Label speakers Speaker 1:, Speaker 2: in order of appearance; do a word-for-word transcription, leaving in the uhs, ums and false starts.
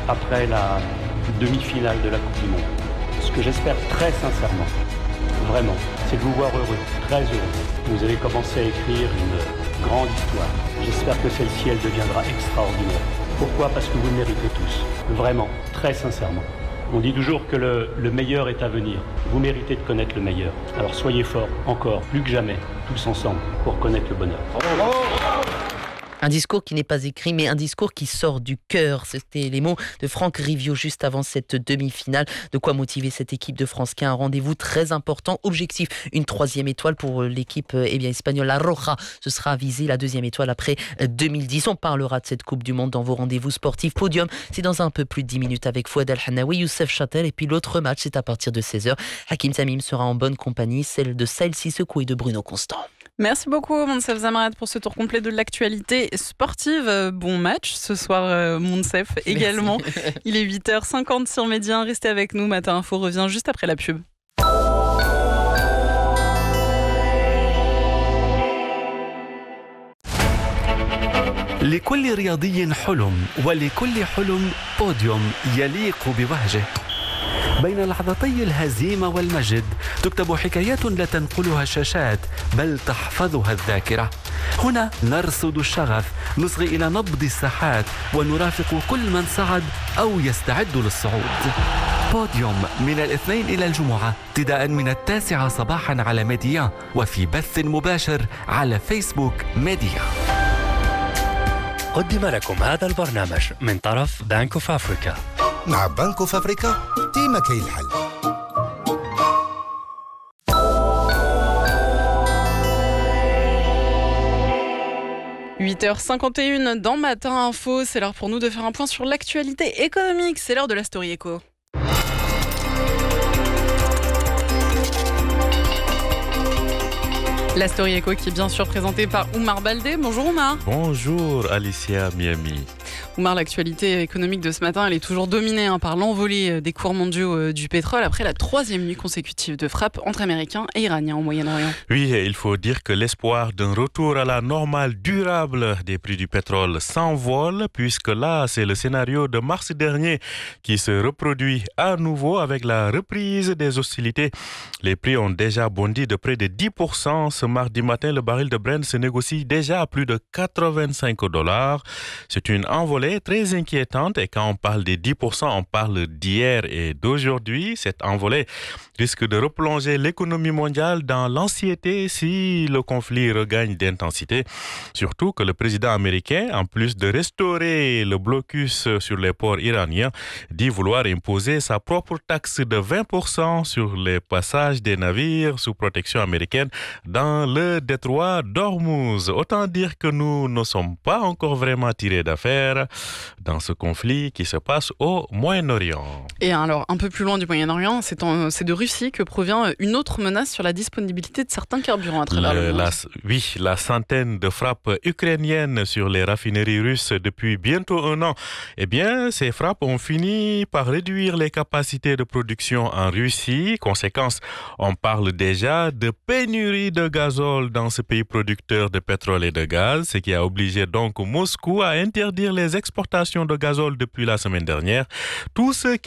Speaker 1: après la demi-finale de la Coupe du Monde. Ce que j'espère très sincèrement, vraiment, c'est de vous voir heureux, très heureux. Vous avez commencé à écrire une grande histoire. J'espère que celle-ci, elle deviendra extraordinaire. Pourquoi ? Parce que vous le méritez tous, vraiment, très sincèrement. On dit toujours que le, le meilleur est à venir. Vous méritez de connaître le meilleur. Alors soyez forts, encore, plus que jamais, tous ensemble, pour connaître le bonheur. Bravo.
Speaker 2: Un discours qui n'est pas écrit, mais un discours qui sort du cœur. C'était les mots de Franck Rivio juste avant cette demi-finale. De quoi motiver cette équipe de France qui a un rendez-vous très important. Objectif, une troisième étoile pour l'équipe eh bien, espagnole, la Roja. Ce sera visé la deuxième étoile après deux mille dix. On parlera de cette Coupe du Monde dans vos rendez-vous sportifs. Podium, c'est dans un peu plus de dix minutes avec Fouad El-Hanaoui, Youssef Châtel. Et puis l'autre match, c'est à partir de seize heures. Hakim Tamim sera en bonne compagnie, celle de Saïl Sissoko et de Bruno Constant.
Speaker 3: Merci beaucoup Monsef Zamrat pour ce tour complet de l'actualité sportive. Bon match ce soir Monsef également. Il est huit heures cinquante sur Média un. Restez avec nous, Matin Info revient juste après la pub.
Speaker 4: لكل رياضي حلم ولكل حلم بوديوم يليق بوهجه. بين لحظتي الهزيمة والمجد تكتب حكايات لا تنقلها الشاشات بل تحفظها الذاكرة. هنا نرصد الشغف، نصغي إلى نبض الساحات ونرافق كل من صعد أو يستعد للصعود. بوديوم من الاثنين إلى الجمعة ابتداء من التاسعة صباحا على ميديا وفي بث مباشر على فيسبوك ميديا.
Speaker 5: قدم لكم هذا البرنامج من طرف بانك اوف افريكا.
Speaker 6: مع بنك اوف افريكا ديما كاين الحل.
Speaker 3: huit heures cinquante et une dans Matin Info, c'est l'heure pour nous de faire un point sur l'actualité économique. C'est l'heure de la Story Echo. La Story Echo qui est bien sûr présentée par Oumar Baldé. Bonjour Oumar.
Speaker 7: Bonjour Alicia Miami.
Speaker 3: Oumar, l'actualité économique de ce matin, elle est toujours dominée hein, par l'envolée des cours mondiaux euh, du pétrole après la troisième nuit consécutive de frappe entre Américains et Iraniens au Moyen-Orient.
Speaker 7: Oui, il faut dire que l'espoir d'un retour à la normale durable des prix du pétrole s'envole, puisque là, c'est le scénario de mars dernier qui se reproduit à nouveau avec la reprise des hostilités. Les prix ont déjà bondi de près de dix pour cent. Ce mardi matin, le baril de Brent se négocie déjà à plus de quatre-vingt-cinq dollars. C'est une envolée très inquiétante et quand on parle des dix pour cent, on parle d'hier et d'aujourd'hui. Cette envolée risque de replonger l'économie mondiale dans l'anxiété si le conflit regagne d'intensité. Surtout que le président américain, en plus de restaurer le blocus sur les ports iraniens, dit vouloir imposer sa propre taxe de vingt pour cent sur les passages des navires sous protection américaine dans le détroit d'Ormuz. Autant dire que nous ne sommes pas encore vraiment tirés d'affaire dans ce conflit qui se passe au Moyen-Orient.
Speaker 3: Et alors, un peu plus loin du Moyen-Orient, c'est, en, c'est de Russie que provient une autre menace sur la disponibilité de certains carburants à travers le, le monde.
Speaker 7: La, oui, la centaine de frappes ukrainiennes sur les raffineries russes depuis bientôt un an. Eh bien, ces frappes ont fini par réduire les capacités de production en Russie. Conséquence, on parle déjà de pénurie de gazole dans ce pays producteur de pétrole et de gaz, ce qui a obligé donc Moscou à interdire les exportations de gazole depuis la semaine dernière. Tout ce qui